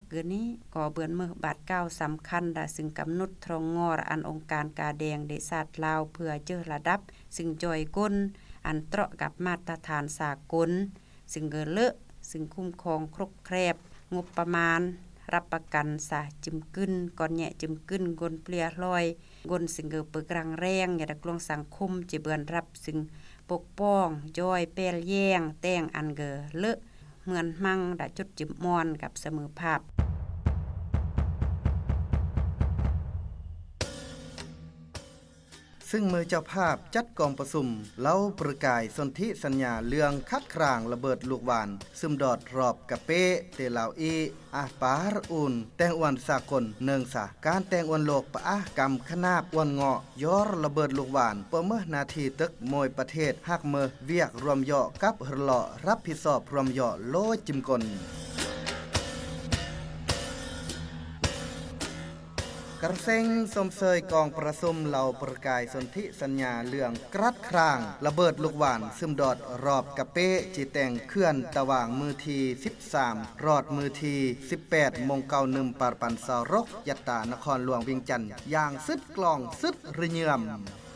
เกินนี้ก่อเบือนมือบาดเก้าสำคัญดาซึ่งกำหนดทรองงออันองค์การกาแดงได้ศาสตร์ลาวเพื่อเจอระดับซึ่งจอยก้นอันเตราะกับมาตรฐานสากลซึ่งเกิเลอะซึ่งคุ้มครองครบแครบงบประมาณรับประกันสาจึมกึ้นก่อนแหะจึมกึ้นกนเปลียลอยกนซึ่งเกิดเปิกรังแรงอย่าดักลวงสังคมจะเบือนรับซึ่งปกป้องย่อยแป้ลแย่งแต่งอันเกอเลอะเหมือนมั่งดาจุดจิมมอนกับเสมอภาพซึ่งมือเจ้าภาพจัดกองประสุมเล่าประกายสนธิสัญญาเรื่องคัดครางระเบิดลูกหวานซึมดอดรอบกะเป้เตลาวอีอาปาร์อุนแต่งอวนสากลเนืองสาการแต่งอวนโลกปะอะกรรมขนาบอวนเงาะย้อระเบิดลูกหวานเปิ่เมื่อนาทีตึกมวยประเทศฮักเมื่อเวียกรวมย่อกับหลอรับผิดชอบรวมย่อโลจิมกลกระเซ็งสมเสยกองประสุมเหล่าประกายสนธิสัญญาเรื่องกรัดครางระเบิดลูกหวานซึมดอดรอบกะเป้จีแต่งเคลื่อนตะว่างมือที13รอดมือที18มงเก้านึมปารปันสาวรกยัตตานครหลวงเวียงจันทน์อย่างซึดกลองซึดระเยือม